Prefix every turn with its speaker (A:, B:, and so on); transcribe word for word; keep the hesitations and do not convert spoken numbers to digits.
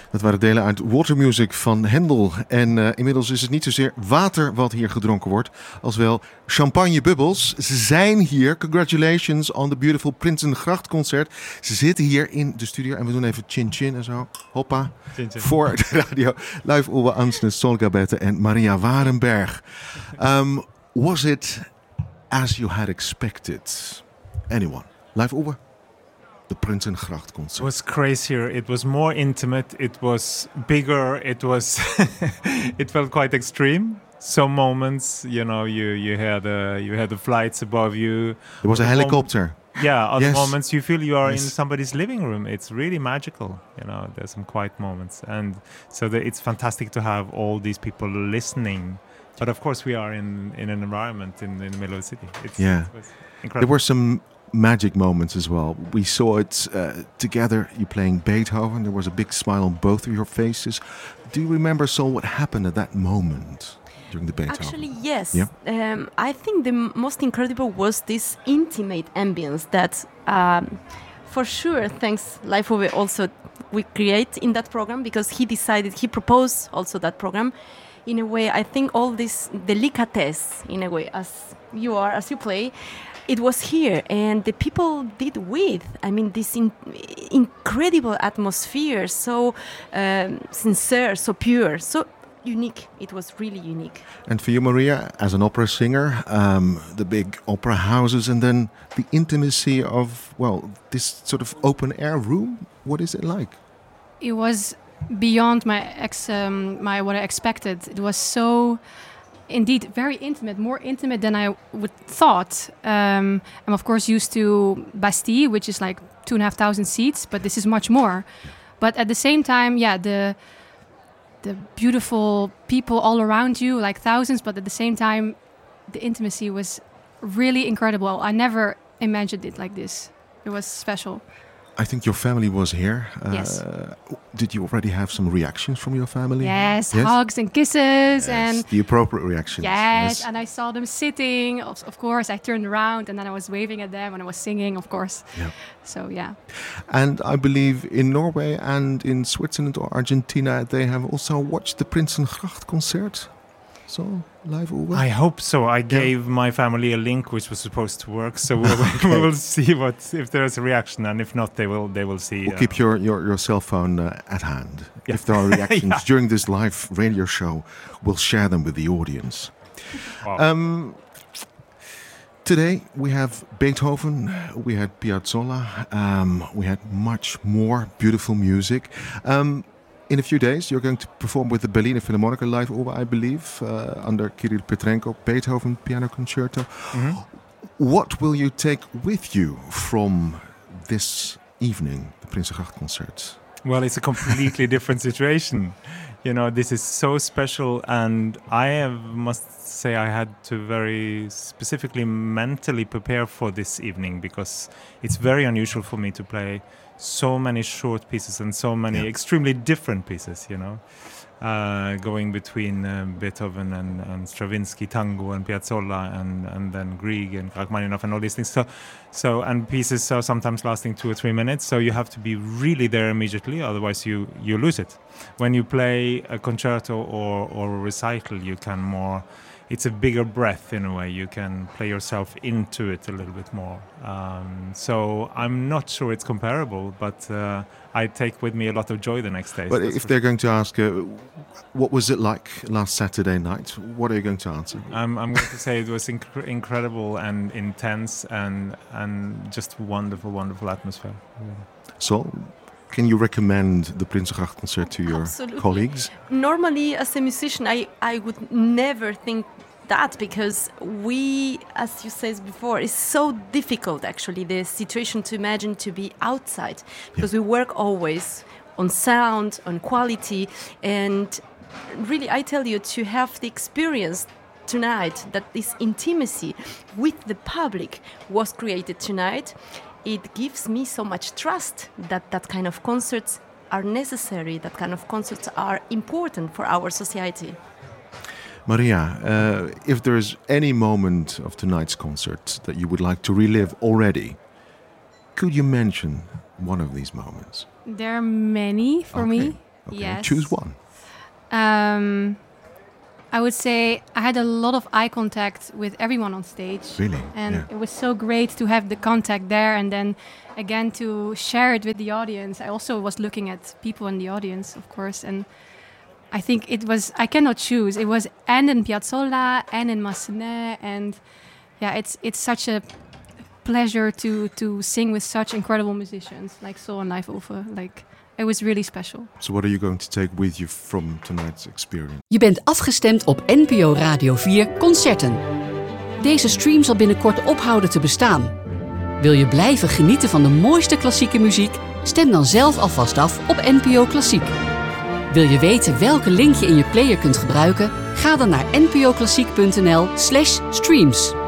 A: Dat waren delen uit Water Music van Hendel. En uh, inmiddels is het niet zozeer water wat hier gedronken wordt, als wel champagnebubbels. Ze zijn hier. Congratulations on the beautiful Prinsengracht concert. Ze zitten hier in de studio en we doen even chin chin en zo. Hoppa. Chin chin. Voor de radio. Live Uwe Ansnes, Solga Bette en Maria Warenberg. Um, was it as you had expected? Anyone? Live Uwe? The Prinsengracht concert.
B: It was crazier. It was more intimate. It was bigger. It was. It felt quite extreme. Some moments, you know, you you had uh, you had the flights above you.
A: There was a helicopter.
B: Mom- yeah, other
A: yes.
B: moments you feel you are
A: yes.
B: in somebody's living room. It's really magical. You know, there's some quiet moments, and so the, it's fantastic to have all these people listening. But of course, we are in, in an environment in, in the middle of the city. It's,
A: yeah,
B: it was incredible.
A: There were some magic moments as well. We saw it uh, together. You playing Beethoven. There was a big smile on both of your faces. Do you remember, Sol, what happened at that moment during the Beethoven?
C: Actually, yes.
A: Yeah?
C: Um, I think the m- most incredible was this intimate ambience that, um, for sure, thanks Live Uwe also we create in that program, because he decided, he proposed also that program. In a way, I think all this delicatesse, in a way, as you are, as you play, it was here, and the people did with. I mean, this in, incredible atmosphere, so um, sincere, so pure, so unique. It was really unique.
A: And for you, Maria, as an opera singer, um, the big opera houses, and then the intimacy of, well, this sort of open air room. What is it like?
D: It was beyond my ex, um, my what I expected. It was so. Indeed, very intimate, more intimate than I would thought. Um, I'm of course used to Bastille, which is like two and a half thousand seats, but this is much more. But at the same time, yeah, the the beautiful people all around you, like thousands, but at the same time, the intimacy was really incredible. I never imagined it like this. It was special.
A: I think your family was here. Uh,
D: yes.
A: Did you already have some reactions from your family?
D: Yes, yes? hugs and kisses.
A: Yes,
D: and
A: the appropriate reactions.
D: Yes, yes, and I saw them sitting. Of, of course, I turned around and then I was waving at them and I was singing, of course.
A: Yeah.
D: So, yeah.
A: And I believe in Norway and in Switzerland or Argentina, they have also watched the Prinsengracht concert. So, Live Uwe?
B: I hope so. I gave yeah. my family a link which was supposed to work, so we'll, okay. we will see what if there's a reaction, and if not, they will they will see.
A: We'll
B: uh,
A: keep your, your, your cell phone uh, at hand.
B: Yeah.
A: If there are reactions
B: yeah.
A: during this live radio show, we'll share them with the audience.
B: Wow.
A: Um, today we have Beethoven, we had Piazzolla, um, we had much more beautiful music. Um, In a few days, you're going to perform with the Berliner Philharmonic Live Uwe, I believe, uh, under Kirill Petrenko, Beethoven Piano Concerto.
B: Mm-hmm.
A: What will you take with you from this evening, the Prinsengracht concert?
B: Well, it's a completely different situation. You know, this is so special, and I have, must say I had to very specifically mentally prepare for this evening, because it's very unusual for me to play so many short pieces and so many yeah. extremely different pieces, you know, uh, going between uh, Beethoven and, and Stravinsky, tango and Piazzolla, and, and then Grieg and Rachmaninoff and all these things. So, so and pieces are sometimes lasting two or three minutes. So you have to be really there immediately, otherwise you, you lose it. When you play a concerto or, or a recital, you can more. It's a bigger breath in a way. You can play yourself into it a little bit more. Um, so I'm not sure it's comparable, but uh, I take with me a lot of joy the next day.
A: But if they're going to ask, uh, what was it like last Saturday night? What are you going to answer?
B: I'm, I'm going to say it was inc- incredible and intense and and just wonderful, wonderful atmosphere. Yeah.
A: So, can you recommend the Prinsengracht concert to your
C: Absolutely.
A: colleagues?
C: Normally, as a musician, I, I would never think that, because we, as you said before, it's so difficult, actually, the situation to imagine to be outside, because yeah. we work always on sound, on quality, and really, I tell you, to have the experience tonight that this intimacy with the public was created tonight, it gives me so much trust that that kind of concerts are necessary, that kind of concerts are important for our society.
A: Maria, uh, if there is any moment of tonight's concert that you would like to relive already, could you mention one of these moments?
D: There are many for
A: okay.
D: me.
A: Okay,
D: Yes.
A: choose one.
D: Um, I would say I had a lot of eye contact with everyone on stage.
A: Really?
D: And
A: Yeah.
D: it was so great to have the contact there, and then again to share it with the audience. I also was looking at people in the audience, of course, and I think it was, I cannot choose. It was and in Piazzolla and in Massenet, and yeah, it's it's such a pleasure to to sing with such incredible musicians like Sol and Nijhoff. Like, it was really special.
A: So what are you going to take with you from tonight's experience?
E: Je bent afgestemd op N P O Radio vier Concerten. Deze stream zal binnenkort ophouden te bestaan. Wil je blijven genieten van de mooiste klassieke muziek? Stem dan zelf alvast af op N P O Klassiek. Wil je weten welke link je in je player kunt gebruiken? Ga dan naar npoklassiek punt n l slash streams.